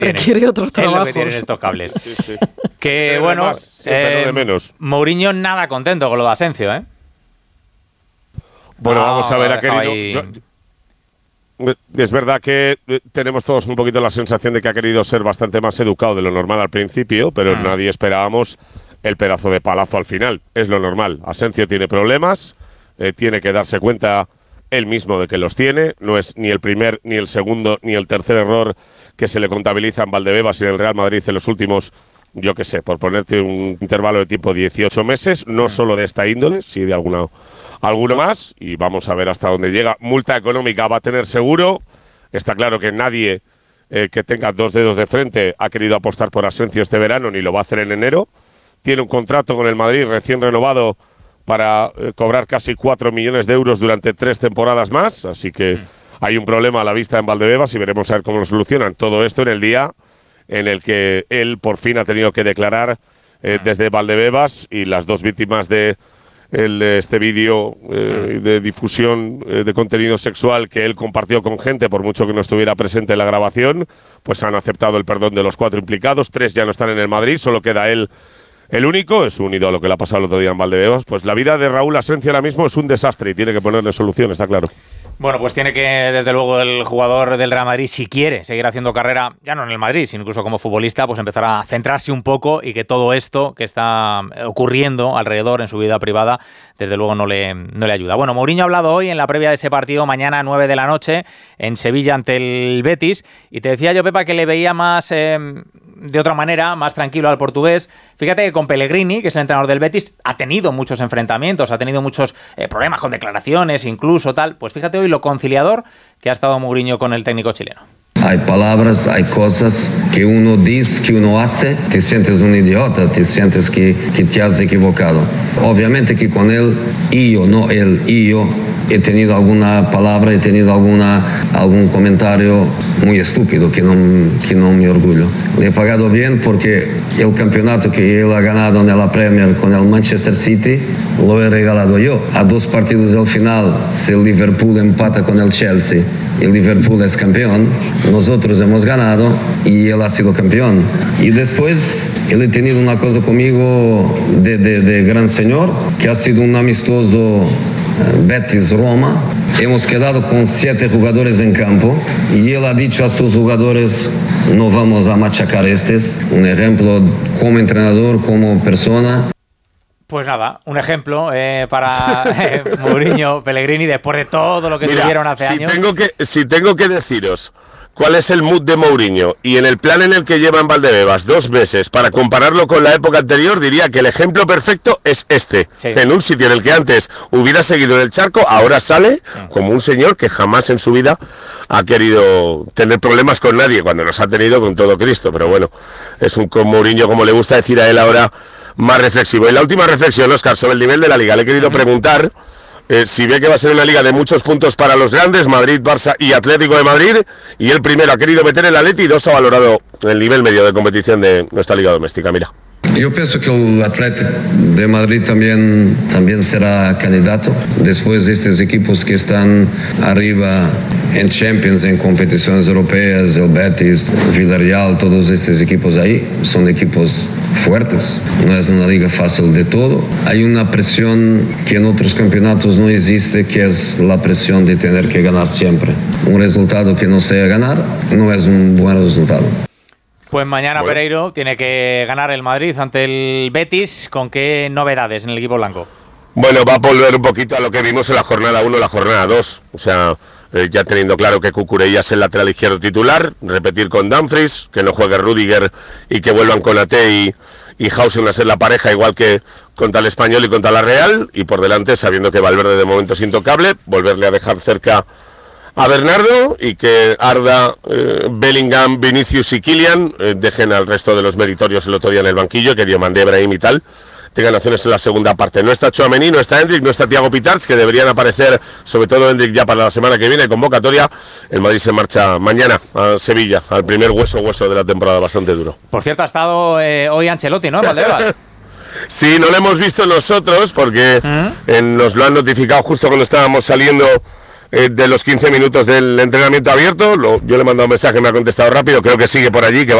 requiere otros trabajos. Es lo que tienen estos cables. Sí. Que Pero bueno, más, pero de menos. Mourinho nada contento con lo de Asensio, ¿eh? Bueno, vamos a ver, ha dejaba querido... Es verdad que tenemos todos un poquito la sensación de que ha querido ser bastante más educado de lo normal al principio, pero nadie esperábamos el pedazo de palazo al final. Es lo normal. Asensio tiene problemas, tiene que darse cuenta él mismo de que los tiene. No es ni el primer, ni el segundo, ni el tercer error que se le contabiliza en Valdebebas y en el Real Madrid en los últimos, yo qué sé, por ponerte un intervalo de tiempo 18 meses, no solo de esta índole, sí de alguno más, y vamos a ver hasta dónde llega. Multa económica va a tener seguro. Está claro que nadie que tenga dos dedos de frente ha querido apostar por Asensio este verano, ni lo va a hacer en enero. Tiene un contrato con el Madrid recién renovado para cobrar casi 4 millones de euros durante 3 temporadas más, así que hay un problema a la vista en Valdebebas y veremos a ver cómo lo solucionan. Todo esto en el día en el que él por fin ha tenido que declarar desde Valdebebas, y las dos víctimas de este vídeo de difusión de contenido sexual que él compartió con gente, por mucho que no estuviera presente en la grabación, pues han aceptado el perdón de los 4 implicados. 3 ya no están en el Madrid, solo queda él, el único. Es un ídolo que le ha pasado el otro día en Valdebebas. Pues la vida de Raúl Asensio ahora mismo es un desastre y tiene que ponerle solución, está claro. Bueno, pues tiene que, desde luego, el jugador del Real Madrid, si quiere seguir haciendo carrera, ya no en el Madrid, sino incluso como futbolista, pues empezar a centrarse un poco, y que todo esto que está ocurriendo alrededor en su vida privada, desde luego no le ayuda. Bueno, Mourinho ha hablado hoy en la previa de ese partido, mañana a 9 de la noche, en Sevilla ante el Betis, y te decía yo, Pepa, que le veía más... de otra manera, más tranquilo al portugués. Fíjate que con Pellegrini, que es el entrenador del Betis, ha tenido muchos enfrentamientos, ha tenido muchos problemas con declaraciones, incluso tal. Pues fíjate hoy lo conciliador que ha estado Mourinho con el técnico chileno. Hay palabras, hay cosas que uno dice, que uno hace, te sientes un idiota, te sientes que te has equivocado. Obviamente que con él, no él, yo, he tenido alguna palabra, he tenido algún comentario muy estúpido que no me orgullo. Le he pagado bien porque el campeonato que él ha ganado en la Premier con el Manchester City lo he regalado yo. A 2 partidos del final, si el Liverpool empata con el Chelsea, el Liverpool es campeón, nosotros hemos ganado y él ha sido campeón. Y después él ha tenido una cosa conmigo de gran señor, que ha sido un amistoso Betis-Roma. Hemos quedado con 7 jugadores en campo y él ha dicho a sus jugadores: no vamos a machacar estos. Un ejemplo como entrenador, como persona. Pues nada, un ejemplo para Mourinho, Pellegrini, después de todo lo que tuvieron hace años. Si tengo que deciros cuál es el mood de Mourinho y en el plan en el que lleva en Valdebebas 2 veces para compararlo con la época anterior, diría que el ejemplo perfecto es este. Sí. En un sitio en el que antes hubiera seguido en el charco, ahora sale como un señor que jamás en su vida ha querido tener problemas con nadie, cuando los ha tenido con todo Cristo. Pero bueno, es un Mourinho, como le gusta decir a él ahora, más reflexivo. Y la última reflexión, Óscar, sobre el nivel de la Liga. Le he querido preguntar si ve que va a ser una liga de muchos puntos para los grandes, Madrid, Barça y Atlético de Madrid, y él primero ha querido meter el Atleti y 2 ha valorado el nivel medio de competición de nuestra liga doméstica. Mira. Yo pienso que el Atlético de Madrid también será candidato. Después de estos equipos que están arriba en Champions, en competiciones europeas, el Betis, Villarreal, todos estos equipos ahí son equipos fuertes. No es una liga fácil de todo. Hay una presión que en otros campeonatos no existe, que es la presión de tener que ganar siempre. Un resultado que no sea ganar no es un buen resultado. Pues mañana Pereiro tiene que ganar el Madrid ante el Betis. ¿Con qué novedades en el equipo blanco? Bueno, va a volver un poquito a lo que vimos en la jornada 1, la jornada 2. O sea, ya teniendo claro que Cucurella es el lateral izquierdo titular, repetir con Dumfries, que no juegue Rüdiger y que vuelvan con Ate y Hausen a ser la pareja, igual que contra el Español y contra la Real. Y por delante, sabiendo que Valverde de momento es intocable, volverle a dejar cerca a Bernardo y que Arda, Bellingham, Vinicius y Kylian dejen al resto de los meritorios el otro día en el banquillo, que Diomandé, Brahim y tal tengan acciones en la segunda parte. No está Tchouaméni, no está Endrick, no está Thiago Pitarch, que deberían aparecer, sobre todo Endrick, ya para la semana que viene, convocatoria. El Madrid se marcha mañana a Sevilla, al primer hueso de la temporada, bastante duro. Por cierto, ha estado hoy Ancelotti, ¿no? En Valdebebas. Sí, no lo hemos visto nosotros porque nos lo han notificado justo cuando estábamos saliendo de los 15 minutos del entrenamiento abierto. Yo le he mandado un mensaje, me ha contestado rápido, creo que sigue por allí, que va